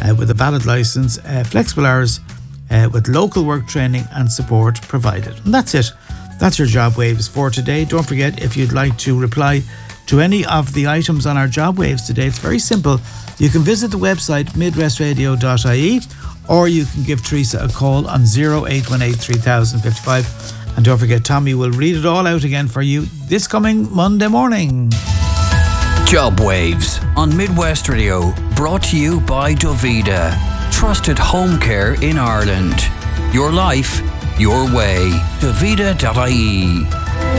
with a valid licence, flexible hours, with local work training and support provided. And that's it. That's your Job Waves for today. Don't forget, if you'd like to reply to any of the items on our Job Waves today, it's very simple. You can visit the website midwestradio.ie, or you can give Teresa a call on 0818 3055. And don't forget, Tommy will read it all out again for you this coming Monday morning. Job Waves on Midwest Radio, brought to you by Dovida. Trusted home care in Ireland. Your life, your way. Dovida.ie.